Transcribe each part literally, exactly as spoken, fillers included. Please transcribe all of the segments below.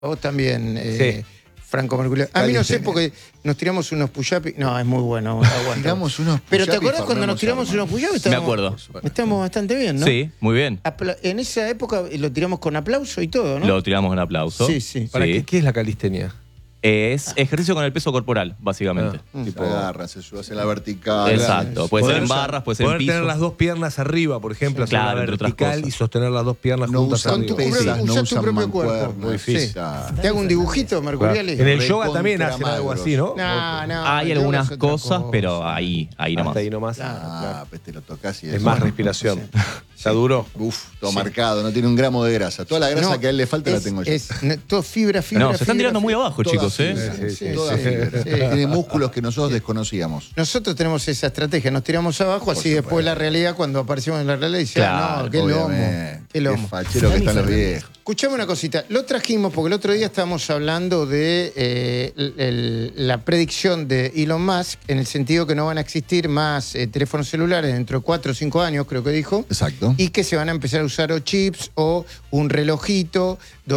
Vos también, eh, sí. Franco Mercurio. A mí no sé porque nos tiramos unos push-ups. No, es muy bueno. Tiramos unos Pero ¿te acuerdas cuando nos tiramos arma. unos push-ups? Me acuerdo. Estamos bastante bien, ¿no? Sí, muy bien. Apla en esa época lo tiramos con aplauso y todo, ¿no? Lo tiramos con aplauso. Sí, sí. ¿Para sí. Qué, qué es la calistenia? Es ejercicio con el peso corporal, básicamente. Ah, tipo, se agarra, se sube hacia la vertical. Exacto. Puede ser en barras, puede ser en piso. Poder tener las dos piernas arriba, por ejemplo, sí, hacia claro, la vertical y sostener las dos piernas no juntas usan arriba. pesas, tu, no usa usan tu propio cuerpo. Muy difícil. Sí. Te hago un dibujito, Mercuriales. En el yoga también hacen algo así, ¿no? No, no. Hay algunas cosas, pero ahí, ahí nomás. Hasta ahí nomás. Claro, ah, claro. Pues te lo tocas y es más respiración. ¿Está duro? Uf, todo sí. marcado, no tiene un gramo de grasa. Toda la grasa no, que a él le falta es, la tengo yo. Es todo fibra, fibra. No, se están tirando muy abajo, chicos, ¿eh? Sí, sí, sí, toda fibra. Sí. Tiene músculos que nosotros desconocíamos. Nosotros tenemos esa estrategia, nos tiramos abajo, Por así supuesto. después la realidad, cuando aparecemos en la realidad, dice, claro, ah, no, qué lomo. Qué lomo. Qué fachero que están los viejos. Escuchame una cosita, lo trajimos porque el otro día estábamos hablando de eh, el, el, la predicción de Elon Musk, en el sentido que no van a existir más eh, teléfonos celulares dentro de cuatro o cinco años, creo que dijo. Exacto. Y que se van a empezar a usar o chips o un relojito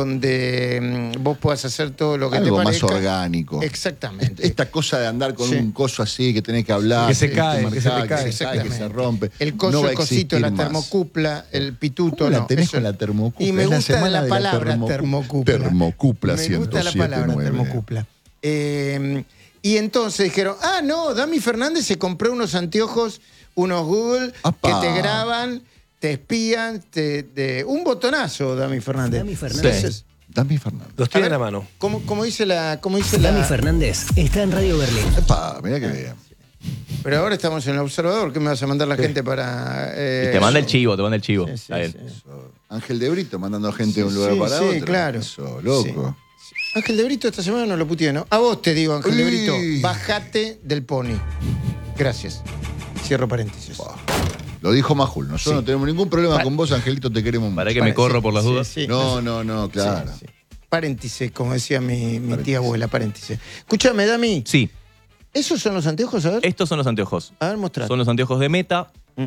donde mmm, vos puedas hacer todo lo que Algo te parezca. Más orgánico. Exactamente. Esta cosa de andar con sí. un coso así, que tenés que hablar. Que se cae, que, que se te cae, cae. Que se, cae, que se rompe. El coso, no el cosito, la termocupla, el pituto. ¿Cómo la no, tenés eso. con la termocupla? Y me es gusta la, la, la palabra termo, termocupla. Termocupla Me gusta la palabra termocupla. Eh, y entonces dijeron, ah, no, Dami Fernández se compró unos anteojos, unos Google, Apa. que te graban, te espían, te, te, un botonazo, Dami Fernández. Dami Fernández. Sí. Dami Fernández. Los tiene en la mano. ¿Cómo, cómo dice la...? Cómo dice la... Dami Fernández está en Radio Berlín. Epa, mirá que bien. Pero ahora estamos en el observador. ¿Qué me vas a mandar la sí. gente para...? Eh, y te manda el chivo, te manda el chivo. Sí, sí, sí. Ángel de Brito mandando gente de un lugar sí, para sí, otro. Sí, claro. Eso, loco. Sí. Ángel de Brito esta semana no lo puteé, ¿no? A vos te digo, Ángel Uy. de Brito, bájate del pony. Gracias. Cierro paréntesis. Wow. Lo dijo Majul. Nosotros sí. no tenemos ningún problema pa con vos, Angelito, te queremos mucho. ¿Para que me Para, corro sí, por las sí, dudas? Sí, no, no, no, claro. Sí, sí. Paréntesis, como decía mi, mi tía abuela, paréntesis. Escúchame, Dami. Sí. ¿Esos son los anteojos? A ver. Estos son los anteojos. A ver, mostrá. Son los anteojos de Meta. Mm.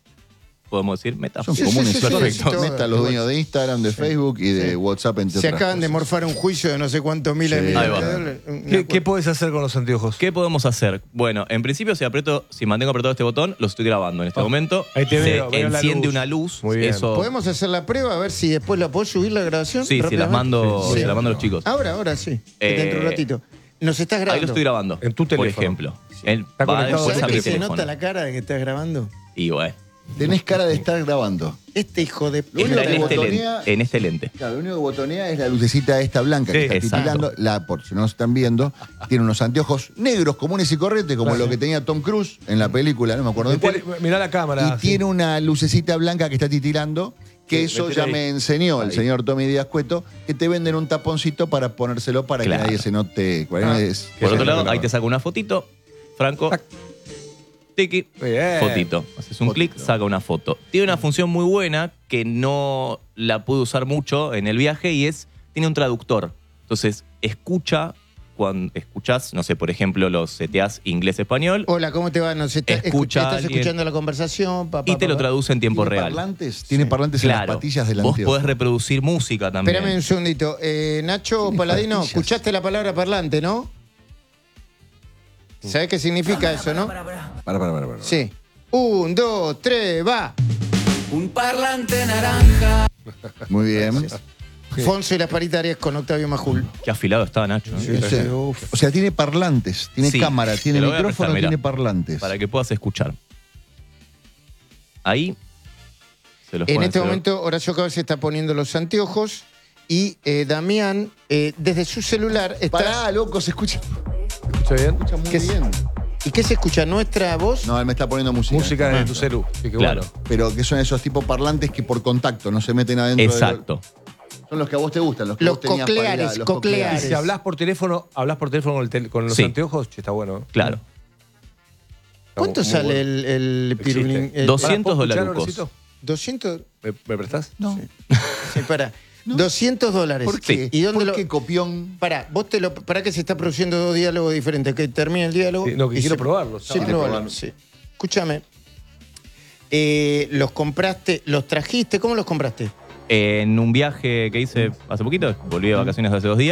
Podemos decir Meta. Son sí, comunes. Sí, sí, Perfecto. sí, Meta, los dueños de Instagram, de sí. Facebook y de sí. WhatsApp, entre Se otras acaban cosas. de morfar un juicio de no sé cuántos miles sí. de millones de dólares. ¿Qué, ¿Qué puedes hacer con los anteojos? ¿Qué podemos hacer? Bueno, en principio, si aprieto, si mantengo apretado este botón, lo estoy grabando en este oh. momento. Ahí te se veo, veo enciende luz. una luz. Muy bien. Eso... ¿Podemos hacer la prueba a ver si después la puedo subir la grabación? Sí, si las mando, sí. si las mando a los chicos. Ahora, ahora sí. Eh, dentro de un ratito. Nos estás grabando. Ahí lo estoy grabando. En tu teléfono. Por ejemplo. Sí. Él Está va conectado. después a ¿Sabés mi que se teléfono. nota la cara de que estás grabando? Y bueno. Tenés cara de estar grabando. Este hijo de... Lo único Está en, que este botonea, lente, en este lente. Claro, lo único que botonea es la lucecita esta blanca que Sí, está titilando. La, por si no están viendo, tiene unos anteojos negros comunes y corrientes, como claro. lo que tenía Tom Cruise en la película, no me acuerdo de cuál. Mirá la cámara. Y sí. tiene una lucecita blanca que está titilando, que sí, eso ya ahí. me enseñó el ahí. señor Tommy Díaz Cueto, que te venden un taponcito para ponérselo para claro. que nadie se note cuál ah. es. Por otro lado, ahí te saco una fotito, Franco. Tiki, Bien. fotito. Haces un clic, saca una foto. Tiene una función muy buena que no la pude usar mucho en el viaje y es, tiene un traductor. Entonces, escucha, cuando escuchas, no sé, por ejemplo, los seteás inglés-español. Hola, ¿cómo te va? No sé, estás, escucha estás alguien, escuchando la conversación. Pa, pa, y te pa, lo pa. traduce en tiempo ¿Tiene real. Parlantes? Tiene sí. parlantes claro. en las patillas del Vos anteojo. podés reproducir música también. Espérame un segundito. Eh, Nacho Paladino, patillas. Escuchaste la palabra parlante, ¿no? ¿Sabés qué significa eso, no? Para, para, Para, para, para. para. Sí. Un, dos, tres, va. Un parlante naranja. Muy bien. Fonso y las paritarias con Octavio Majul. Qué afilado estaba Nacho. ¿no? Sí, sí. O sea, tiene parlantes, tiene Sí, cámara, tiene te lo voy a micrófono, prestar, tiene mirá, parlantes. Para que puedas escuchar. Ahí se los En ponen, este se momento, Horacio Cabal se está poniendo los anteojos y eh, Damián, eh, desde su celular, está... Pará, loco, se escucha. ¿Escucha bien? escucha muy ¿Qué bien. ¿Y qué se escucha? ¿Nuestra voz? No, él me está poniendo música. Música de Ah. tu celu. Sí, que Claro. bueno. Pero que son esos tipos parlantes que por contacto no se meten adentro. Exacto. De... Son los que a vos te gustan, los que Los vos tenías cocleares, para ir a- los cocleares. Y si hablas por teléfono, hablas por teléfono con, el tel- con los Sí. anteojos, che, está bueno. Claro. ¿Cuánto Muy sale bueno. el, el pirulín? Existe. El- doscientos ¿Puedo escuchar, dolarucos. Horecito? ¿doscientos? ¿Me, me prestás? No. Sí, para. No. doscientos dólares. ¿Por qué? ¿Y dónde ¿Por lo...? qué, copión? Pará, vos te lo... ¿Para qué se está produciendo dos diálogos diferentes? Que termine el diálogo... Sí, no, que y quiero se- probarlo. Sí, Quiero probarlo, probarlo. sí. Escúchame. Eh, ¿Los compraste, los trajiste? ¿Cómo los compraste? En un viaje que hice hace poquito, volví de vacaciones hace dos días.